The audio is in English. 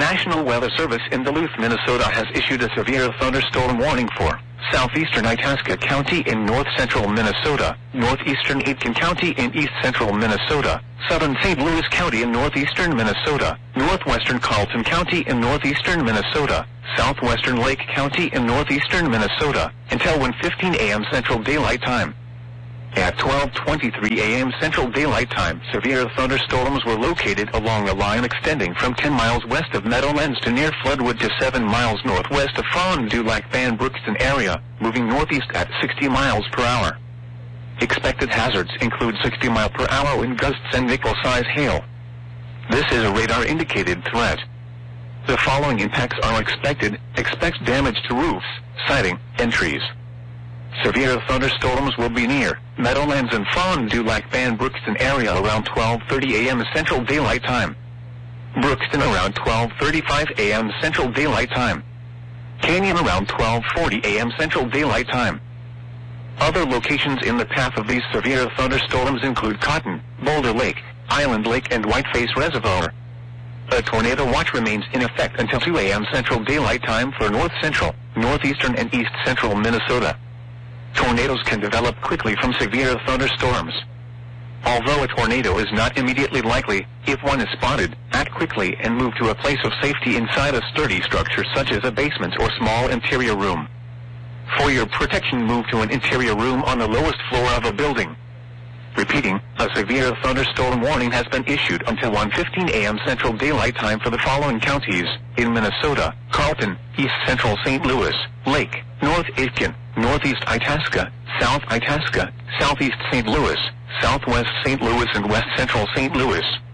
National Weather Service in Duluth, Minnesota has issued a severe thunderstorm warning for southeastern Itasca County in north-central Minnesota, northeastern Aitkin County in east-central Minnesota, southern St. Louis County in northeastern Minnesota, northwestern Carlton County in northeastern Minnesota, southwestern Lake County in northeastern Minnesota, until 1:15 a.m. Central Daylight Time. At 12:23 a.m. Central Daylight Time, severe thunderstorms were located along a line extending from 10 miles west of Meadowlands to near Floodwood to 7 miles northwest of Fond du Lac Van Brookston area, moving northeast at 60 miles per hour. Expected hazards include 60 mile per hour wind gusts and nickel-size hail. This is a radar-indicated threat. The following impacts are expected. Expect damage to roofs, siding, and trees. Severe thunderstorms will be near Meadowlands and Fond du Lac Van Brookston area around 12:30 a.m. Central Daylight Time. Brookston around 12:35 a.m. Central Daylight Time. Canyon around 12:40 a.m. Central Daylight Time. Other locations in the path of these severe thunderstorms include Cotton, Boulder Lake, Island Lake, and Whiteface Reservoir. A tornado watch remains in effect until 2 a.m. Central Daylight Time for north-central, northeastern, and east-central Minnesota. Tornadoes can develop quickly from severe thunderstorms. Although a tornado is not immediately likely, if one is spotted, act quickly and move to a place of safety inside a sturdy structure such as a basement or small interior room. For your protection, move to an interior room on the lowest floor of a building. Repeating, a severe thunderstorm warning has been issued until 1:15 a.m. Central Daylight Time for the following counties in Minnesota: Carlton, East Central St. Louis, Lake, North Aitkin, Northeast Itasca, South Itasca, Southeast St. Louis, Southwest St. Louis, and West Central St. Louis.